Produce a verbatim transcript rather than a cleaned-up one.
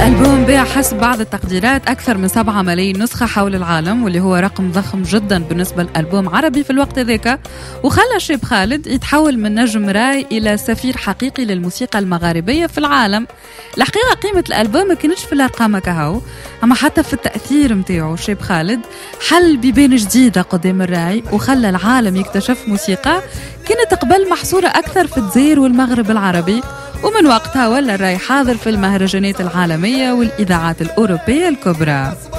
الألبوم بيع حسب بعض التقديرات أكثر من سبعة ملايين نسخة حول العالم، واللي هو رقم ضخم جدا بالنسبة لألبوم عربي في الوقت ذاك، وخلى شيب خالد يتحول من نجم راي إلى سفير حقيقي للموسيقى المغاربية في العالم. الحقيقة قيمة الألبوم ما كانتش في الأرقام كهو، أما حتى في التأثير متاعه. شيب خالد حل بيبان جديدة قدام الراي وخلى العالم يكتشف موسيقى كانت قبل محصورة أكثر في الجزائر والمغرب العربي، ومن وقتها ولا الراي حاضر في المهرجانات العالمية والإذاعات الأوروبية الكبرى.